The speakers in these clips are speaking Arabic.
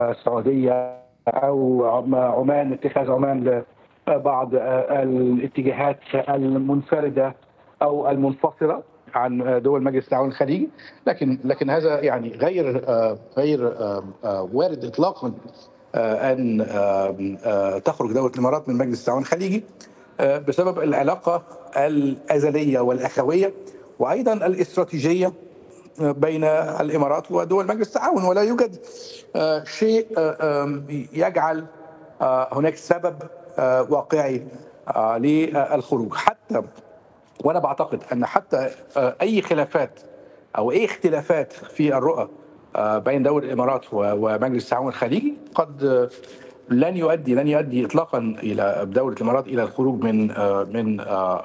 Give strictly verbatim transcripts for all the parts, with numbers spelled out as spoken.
السعودية أو عمان، اتخاذ عمان لبعض الاتجاهات المنفردة أو المنفصلة عن دول مجلس التعاون الخليجي، لكن لكن هذا يعني غير غير وارد إطلاقا أن تخرج دولة الإمارات من مجلس التعاون الخليجي بسبب العلاقة الأزلية والأخوية وأيضا الاستراتيجية بين الإمارات ودول مجلس التعاون، ولا يوجد شيء يجعل هناك سبب واقعي للخروج. حتى وأنا بعتقد أن حتى أي خلافات أو أي اختلافات في الرؤى بين دول الإمارات ومجلس التعاون الخليجي قد لن يؤدي لن يؤدي اطلاقا الى دوله الامارات الى الخروج من من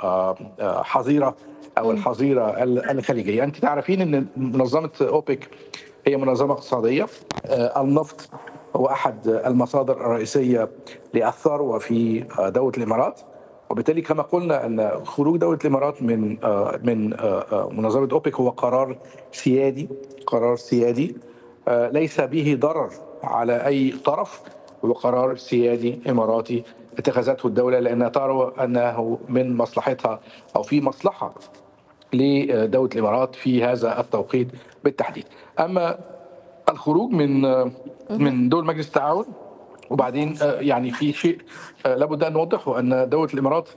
حظيره او الحظيره الخليجيه. انت تعرفين ان منظمه اوبك هي منظمه اقتصاديه، النفط هو احد المصادر الرئيسيه للثروه في دوله الامارات، وبالتالي كما قلنا ان خروج دوله الامارات من من منظمه اوبك هو قرار سيادي قرار سيادي ليس به ضرر على اي طرف، هو قرار سيادي إماراتي اتخذته الدولة لأنها ترى أنه من مصلحتها أو في مصلحة لدولة الإمارات في هذا التوقيت بالتحديد. أما الخروج من من دول مجلس التعاون، وبعدين يعني في شيء لابد أن نوضحه، أن دولة الإمارات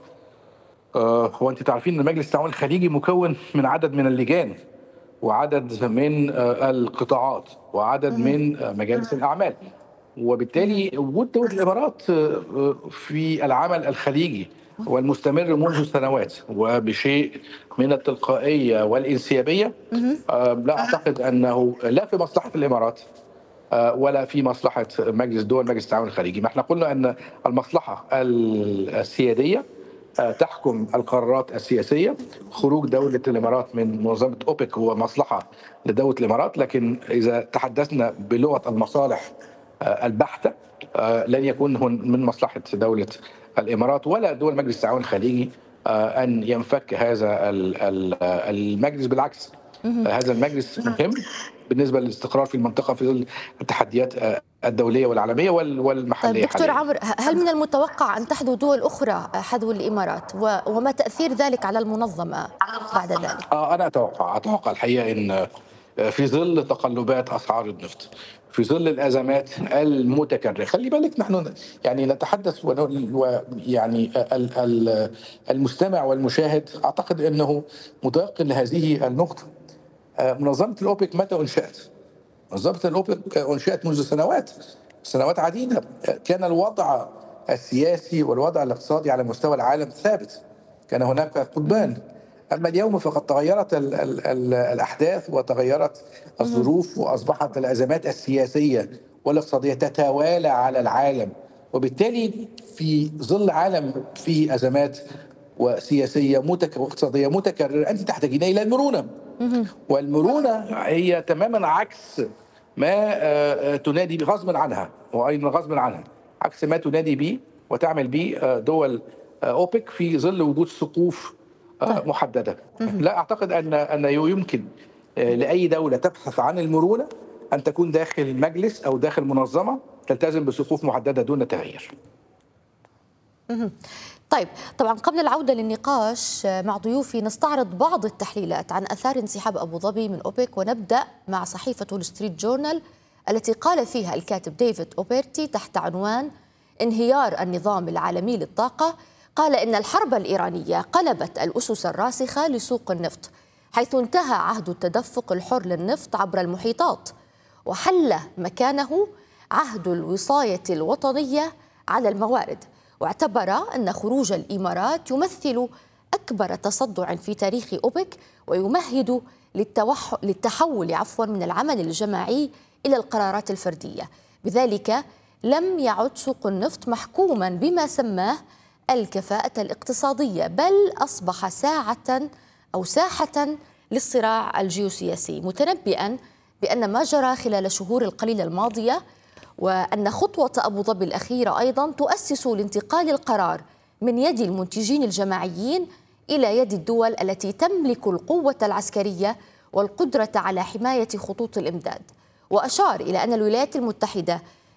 هو أنت تعرفين أن مجلس التعاون الخليجي مكون من عدد من اللجان وعدد من القطاعات وعدد من مجالس الأعمال، وبالتالي وجود دولة الإمارات في العمل الخليجي والمستمر منذ سنوات وبشيء من التلقائية والانسيابية لا أعتقد أنه لا في مصلحة الإمارات ولا في مصلحة مجلس دول مجلس التعاون الخليجي. ما احنا قلنا أن المصلحة السيادية تحكم القرارات السياسية. خروج دولة الإمارات من منظمة أوبك هو مصلحة لدولة الإمارات، لكن إذا تحدثنا بلغة المصالح البحتة لن يكون من مصلحة دولة الإمارات ولا دول مجلس التعاون الخليجي أن ينفك هذا المجلس. بالعكس، هذا المجلس مهم بالنسبة للاستقرار في المنطقة في ظل التحديات الدولية والعالمية والمحلية. طيب دكتور عمرو، هل من المتوقع أن تحذو دول أخرى حذو الإمارات، وما تأثير ذلك على المنظمة بعد ذلك؟ أنا أتوقع أتوقع الحقيقة أن في ظل تقلبات أسعار النفط، في ظل الأزمات المتكررة، خلي بالك نحن يعني نتحدث ويعني المستمع والمشاهد أعتقد أنه متيقن لهذه النقطة. منظمة الأوبك متى أنشأت؟ منظمة الأوبك أنشأت منذ سنوات سنوات عديدة. كان الوضع السياسي والوضع الاقتصادي على مستوى العالم ثابت، كان هناك قطبان. أما اليوم فقد تغيرت ال ال ال الأحداث وتغيرت الظروف، وأصبحت الأزمات السياسية والاقتصادية تتوالى على العالم، وبالتالي في ظل عالم فيه أزمات وسياسية واقتصادية متكررة أنت تحتاجين إلى المرونة، والمرونة هي تماما عكس ما تنادي به غصبا عنها وأيضا غصبا عنها عكس ما تنادي به وتعمل به دول أوبك في ظل وجود سقوف محددة. لا أعتقد أن أن يمكن لأي دولة تبحث عن المرونة أن تكون داخل مجلس أو داخل منظمة تلتزم بسقوف محددة دون تغيير. طيب، طبعا قبل العودة للنقاش مع ضيوفي نستعرض بعض التحليلات عن أثار انسحاب أبو ظبي من أوبك، ونبدأ مع صحيفة وول ستريت جورنال التي قال فيها الكاتب ديفيد أوبرتي تحت عنوان انهيار النظام العالمي للطاقة، قال إن الحرب الإيرانية قلبت الأسس الراسخة لسوق النفط، حيث انتهى عهد التدفق الحر للنفط عبر المحيطات وحل مكانه عهد الوصاية الوطنية على الموارد. واعتبر أن خروج الإمارات يمثل أكبر تصدع في تاريخ أوبك ويمهد للتحول عفوا من العمل الجماعي إلى القرارات الفردية. بذلك لم يعد سوق النفط محكوما بما سماه الكفاءة الاقتصادية، بل أصبح ساعة أو ساحة للصراع الجيوسياسي، متنبئا بأن ما جرى خلال الشهور القليلة الماضية وأن خطوة أبو ظبي الأخيرة أيضا تؤسس لانتقال القرار من يد المنتجين الجماعيين إلى يد الدول التي تملك القوة العسكرية والقدرة على حماية خطوط الإمداد. وأشار إلى أن الولايات المتحدة